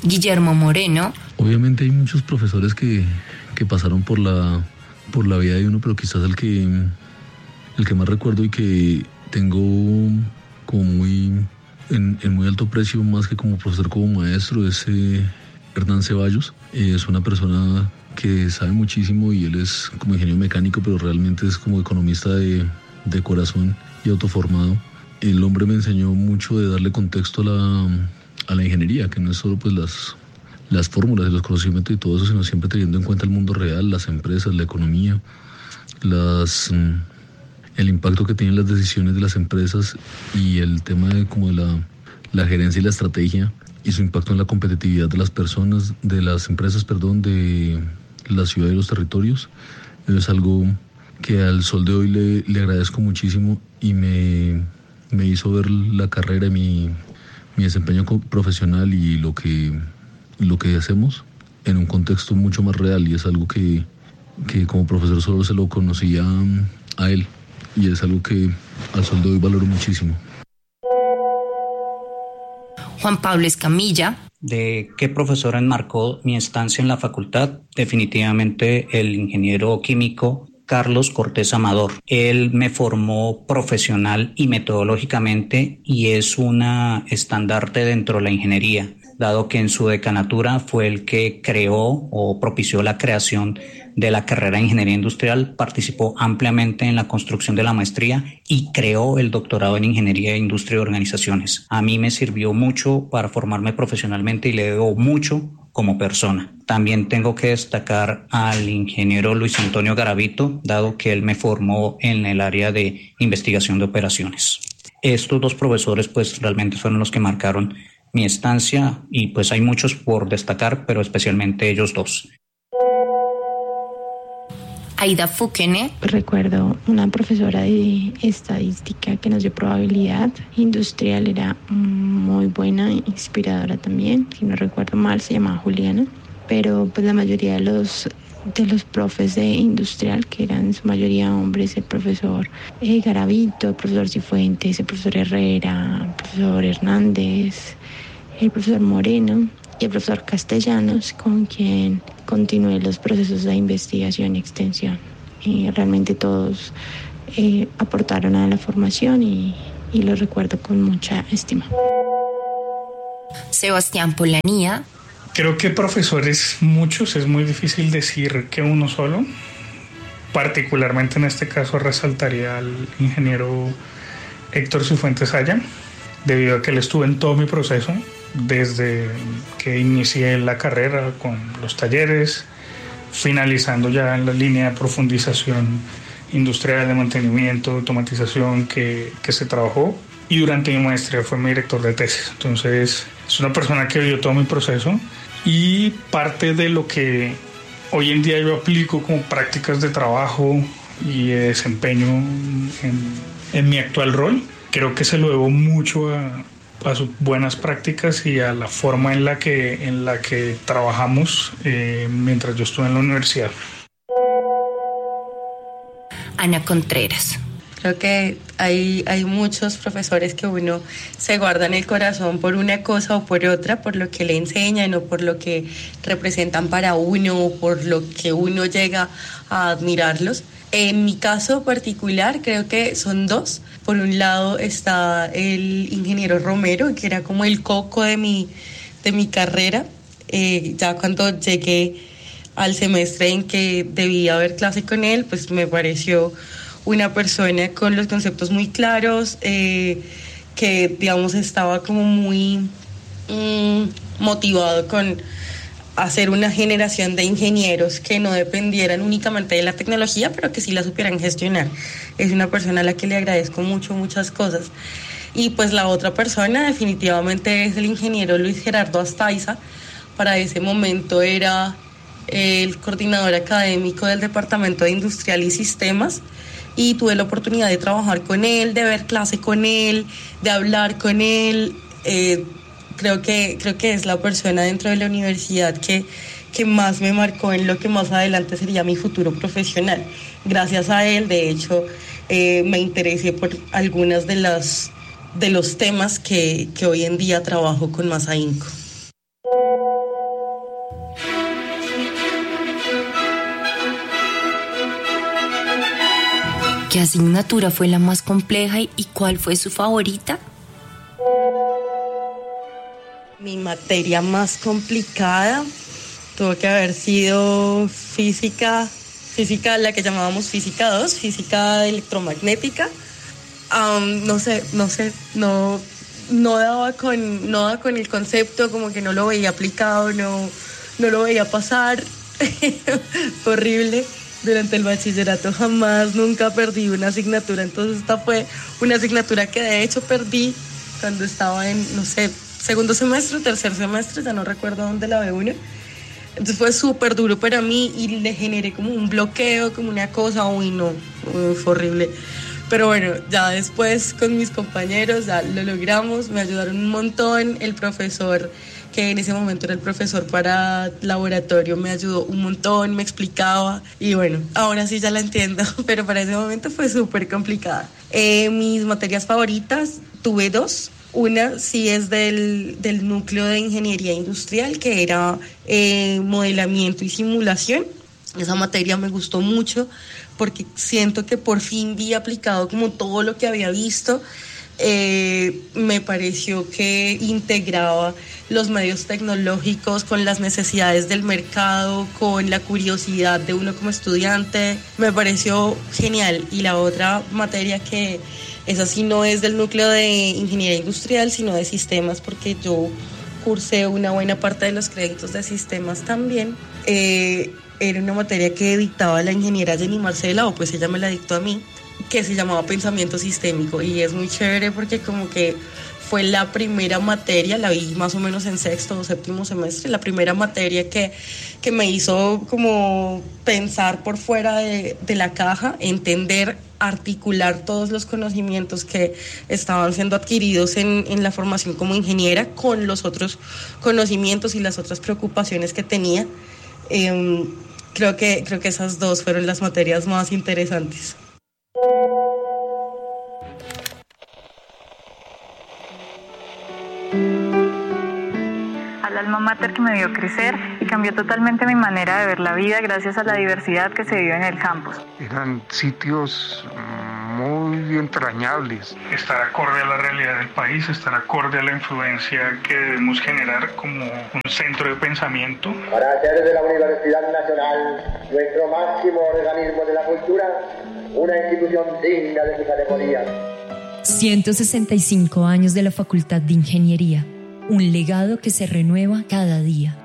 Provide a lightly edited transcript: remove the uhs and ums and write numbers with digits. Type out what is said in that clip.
Guillermo Moreno. Obviamente hay muchos profesores que pasaron por la vida de uno, pero quizás el que más recuerdo y que tengo como en muy alto precio, más que como profesor, como maestro, es Hernán Ceballos. Es una persona que sabe muchísimo y él es como ingeniero mecánico, pero realmente es como economista de corazón y autoformado. El hombre me enseñó mucho de darle contexto a la ingeniería, que no es solo pues las fórmulas y los conocimientos y todo eso, sino siempre teniendo en cuenta el mundo real, las empresas, la economía, el impacto que tienen las decisiones de las empresas y el tema de como de la gerencia y la estrategia y su impacto en la competitividad de las personas, de las empresas, de la ciudad y los territorios. Es algo que al sol de hoy le agradezco muchísimo y me hizo ver la carrera y mi desempeño profesional y lo que hacemos en un contexto mucho más real, y es algo que como profesor solo se lo conocía a él, y es algo que al sol de hoy valoro muchísimo. Juan Pablo Escamilla. ¿De qué profesor enmarcó mi estancia en la facultad? Definitivamente el ingeniero químico Carlos Cortés Amador. Él me formó profesional y metodológicamente y es una estandarte dentro de la ingeniería, dado que en su decanatura fue el que creó o propició la creación de la carrera de Ingeniería Industrial, participó ampliamente en la construcción de la maestría y creó el doctorado en Ingeniería de Industria y Organizaciones. A mí me sirvió mucho para formarme profesionalmente y le debo mucho como persona. También tengo que destacar al ingeniero Luis Antonio Garavito, dado que él me formó en el área de investigación de operaciones. Estos dos profesores pues realmente fueron los que marcaron mi estancia y pues hay muchos por destacar, pero especialmente ellos dos. Aida Fukene. Recuerdo una profesora de estadística que nos dio probabilidad industrial, era muy buena, inspiradora también, si no recuerdo mal se llamaba Juliana, pero pues la mayoría de los profes de industrial, que eran en su mayoría hombres, el profesor Garavito, el profesor Cifuentes, el profesor Herrera, el profesor Hernández, el profesor Moreno y el profesor Castellanos, con quien continué los procesos de investigación y extensión. Realmente todos aportaron a la formación y los recuerdo con mucha estima. Sebastián Polanía. Creo que profesores muchos, es muy difícil decir que uno solo. Particularmente en este caso resaltaría al ingeniero Héctor Cifuentes Aya, debido a que él estuvo en todo mi proceso, desde que inicié la carrera con los talleres, finalizando ya en la línea de profundización industrial de mantenimiento, automatización que se trabajó, y durante mi maestría fue mi director de tesis. Entonces es una persona que vio todo mi proceso y parte de lo que hoy en día yo aplico como prácticas de trabajo y de desempeño en mi actual rol. Creo que se lo debo mucho a sus buenas prácticas y a la forma en la que trabajamos mientras yo estuve en la universidad. Ana Contreras. Creo que hay muchos profesores que uno se guarda en el corazón por una cosa o por otra, por lo que le enseñan o por lo que representan para uno o por lo que uno llega a admirarlos. En mi caso particular creo que son dos. Por un lado está el ingeniero Romero, que era como el coco de mi carrera. Ya cuando llegué al semestre en que debía haber clase con él, pues me pareció una persona con los conceptos muy claros, que digamos estaba como muy motivado con hacer una generación de ingenieros que no dependieran únicamente de la tecnología, pero que sí la supieran gestionar. Es una persona a la que le agradezco muchas cosas. Y pues la otra persona definitivamente es el ingeniero Luis Gerardo Astaiza. Para ese momento era el coordinador académico del Departamento de Industrial y Sistemas, y tuve la oportunidad de trabajar con él, de ver clase con él, de hablar con él. Creo que es la persona dentro de la universidad que más me marcó en lo que más adelante sería mi futuro profesional. Gracias a él, de hecho, me interesé por algunas de los temas que hoy en día trabajo con más ahínco. ¿Qué asignatura fue la más compleja y cuál fue su favorita? Mi materia más complicada tuvo que haber sido física, la que llamábamos física 2, física electromagnética. No daba con el concepto, como que no lo veía aplicado, no lo veía pasar. Fue horrible. Durante el bachillerato nunca perdí una asignatura, entonces esta fue una asignatura que de hecho perdí cuando estaba en, segundo semestre, tercer semestre, ya no recuerdo dónde la ve uno. Entonces fue súper duro para mí y le generé como un bloqueo, como una cosa, fue horrible. Pero bueno, ya después con mis compañeros ya lo logramos, me ayudaron un montón. El profesor, que en ese momento era el profesor para laboratorio, me ayudó un montón, me explicaba y bueno, ahora sí ya la entiendo, pero para ese momento fue súper complicada. Mis materias favoritas, tuve 2. Una sí es del núcleo de ingeniería industrial, que era modelamiento y simulación. Esa materia me gustó mucho porque siento que por fin vi aplicado como todo lo que había visto. Me pareció que integraba los medios tecnológicos con las necesidades del mercado, con la curiosidad de uno como estudiante. Me pareció genial. Y la otra materia, que esa sí no es del núcleo de ingeniería industrial, sino de sistemas, porque yo cursé una buena parte de los créditos de sistemas también. Era una materia que dictaba la ingeniera Jenny Marcela, o pues ella me la dictó a mí, que se llamaba pensamiento sistémico, y es muy chévere porque como que fue la primera materia, la vi más o menos en sexto o séptimo semestre, la primera materia que me hizo como pensar por fuera de la caja, entender, articular todos los conocimientos que estaban siendo adquiridos en la formación como ingeniera con los otros conocimientos y las otras preocupaciones que tenía. Creo que esas 2 fueron las materias más interesantes. Al alma mater que me vio crecer y cambió totalmente mi manera de ver la vida gracias a la diversidad que se vive en el campus. Eran sitios muy entrañables. Estar acorde a la realidad del país, estar acorde a la influencia que debemos generar como un centro de pensamiento. Para hacer de la Universidad Nacional nuestro máximo organismo de la cultura una institución digna de su categoría. 165 años de la Facultad de Ingeniería, un legado que se renueva cada día.